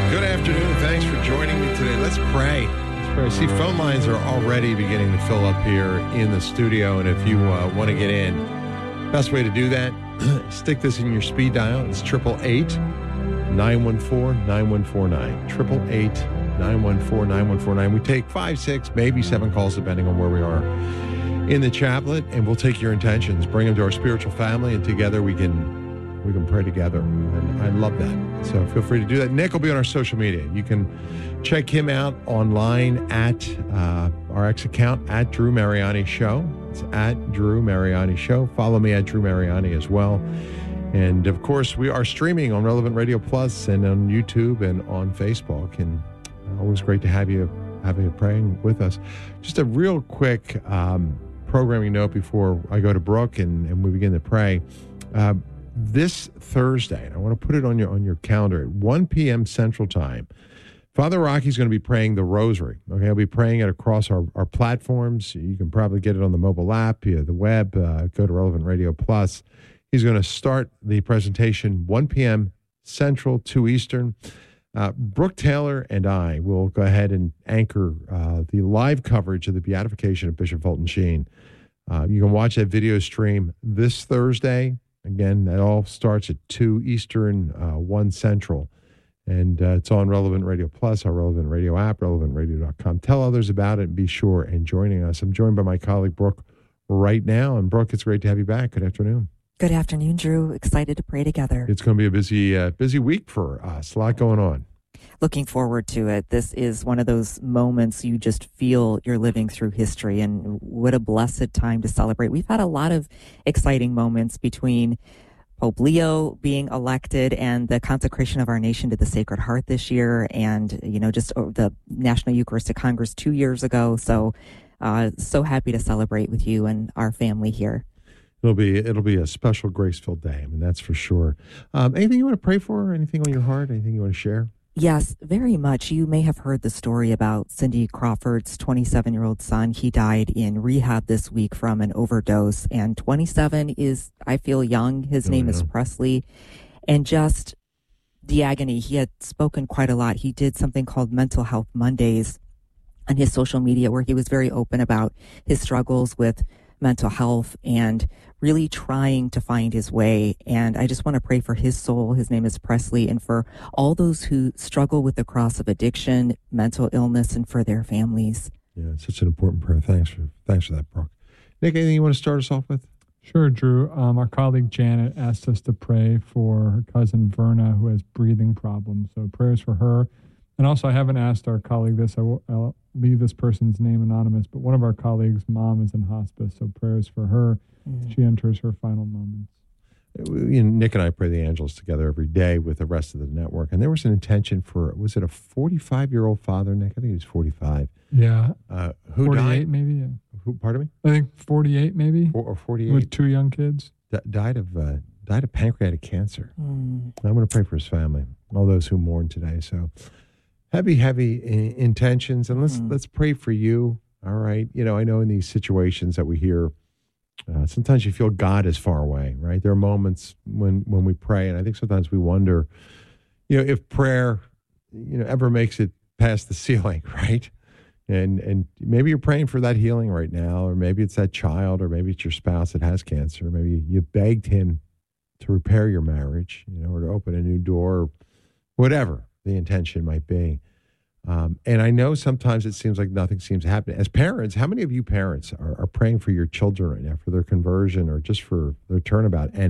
Good afternoon. Thanks for joining me today. Let's pray. I see phone lines are already beginning to fill up here in the studio, and if you want to get in, best way to do that, stick this in your speed dial. It's 888-914-9149. 888-914-9149. We take 5, 6, maybe 7 calls depending on where we are in the chaplet, and we'll take your intentions, bring them to our spiritual family, and together we can pray together. And I love that. So feel free to do that. Nick will be on our social media. You can check him out online at our X account, at Drew Mariani Show. It's at Drew Mariani Show. Follow me at Drew Mariani as well. And of course, we are streaming on Relevant Radio Plus and on YouTube and on Facebook. And always great to have you praying with us. Just a real quick programming note before I go to Brooke and we begin to pray. This Thursday, and I want to put it on your calendar, at 1 p.m. Central Time, Father Rocky's going to be praying the Rosary. Okay, I'll be praying it across our platforms. You can probably get it on the mobile app, the web, go to Relevant Radio Plus. He's going to start the presentation 1 p.m. Central, 2 Eastern. Brooke Taylor and I will go ahead and anchor the live coverage of the beatification of Bishop Fulton Sheen. You can watch that video stream this Thursday. Again, that all starts at 2 Eastern, 1 Central. And it's on Relevant Radio Plus, our Relevant Radio app, relevantradio.com. Tell others about it and be sure and joining us. I'm joined by my colleague, Brooke, right now. And Brooke, it's great to have you back. Good afternoon. Good afternoon, Drew. Excited to pray together. It's going to be a busy week for us. A lot going on. Looking forward to it. This is one of those moments you just feel you're living through history, and what a blessed time to celebrate. We've had a lot of exciting moments between Pope Leo being elected and the consecration of our nation to the Sacred Heart this year, and just the National Eucharistic Congress 2 years ago. So happy to celebrate with you and our family here. It'll be a special grace-filled day. I mean, that's for sure. Anything you want to pray for? Anything on your heart? Anything you want to share? Yes, very much. You may have heard the story about Cindy Crawford's 27-year-old son. He died in rehab this week from an overdose, and 27 is, I feel, young. His name is Presley, and just the agony. He had spoken quite a lot. He did something called Mental Health Mondays on his social media, where he was very open about his struggles with mental health and really trying to find his way. And I just want to pray for his soul. His name is Presley, and for all those who struggle with the cross of addiction, mental illness, and for their families. Yeah, it's such an important prayer. Thanks for that, Brooke. Nick, anything you want to start us off with? Sure, Drew. Our colleague Janet asked us to pray for her cousin Verna, who has breathing problems. So prayers for her. And also, I haven't asked our colleague this. I'll leave this person's name anonymous, but one of our colleagues' mom is in hospice, so prayers for her. She enters her final moments. Nick and I pray the angels together every day with the rest of the network. And there was an intention for, was it a 45-year-old father, Nick? I think he was 45. Yeah. Who 48 died? Maybe, yeah. Who? Pardon me? I think 48 maybe. Or 48. With 2 young kids. Died of pancreatic cancer. I'm going to pray for his family, all those who mourn today. So heavy intentions. And let's pray for you. All right. I know in these situations that we hear, sometimes you feel God is far away, right? There are moments when we pray, and I think sometimes we wonder, if prayer, ever makes it past the ceiling, right? And maybe you're praying for that healing right now, or maybe it's that child, or maybe it's your spouse that has cancer. Maybe you begged him to repair your marriage, or to open a new door, or whatever the intention might be. And I know sometimes it seems like nothing seems to happen. As parents, how many of you parents are praying for your children right now, for their conversion or just for their turnabout? And